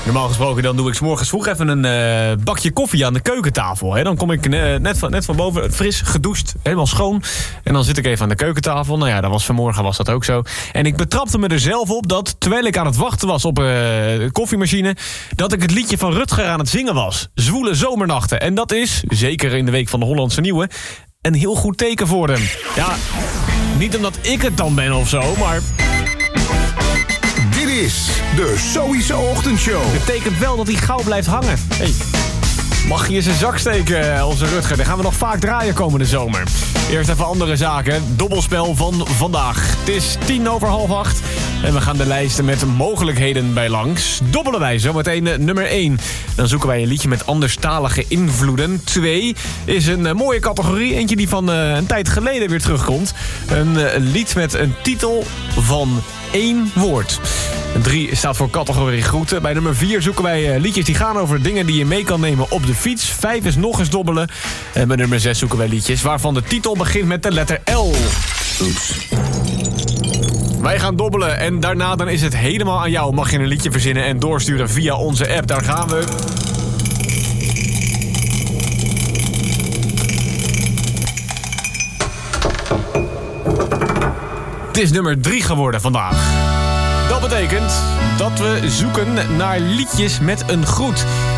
Normaal gesproken dan doe ik 's morgens vroeg even een bakje koffie aan de keukentafel. Hè. Dan kom ik net van boven, fris, gedoucht, helemaal schoon. En dan zit ik even aan de keukentafel. Nou ja, vanmorgen was dat ook zo. En ik betrapte me er zelf op dat, terwijl ik aan het wachten was op de koffiemachine, dat ik het liedje van Rutger aan het zingen was. Zwoele zomernachten. En dat is, zeker in de week van de Hollandse Nieuwe, een heel goed teken voor hem. Ja, niet omdat ik het dan ben of zo, maar Dit is de Sowieso Ochtendshow. het betekent wel dat hij gauw blijft hangen. Hey. Mag je in zijn zak steken, onze Rutger. Dan gaan we nog vaak draaien komende zomer. Eerst even andere zaken. Dobbelspel van vandaag. Het is 7:10. En we gaan de lijsten met mogelijkheden bij langs. Dobbelen wij zometeen nummer 1. Dan zoeken wij een liedje met anderstalige invloeden. 2 is een mooie categorie. Eentje die van een tijd geleden weer terugkomt. Een lied met een titel van 1 woord. 3 staat voor categorie groeten. Bij nummer 4 zoeken wij liedjes die gaan over dingen die je mee kan nemen op de fiets. 5 is nog eens dobbelen. En bij nummer 6 zoeken wij liedjes waarvan de titel begint met de letter L. Oeps. Wij gaan dobbelen en daarna dan is het helemaal aan jou. Mag je een liedje verzinnen en doorsturen via onze app. Daar gaan we. Het is nummer 3 geworden vandaag. Dat betekent dat we zoeken naar liedjes met een groet.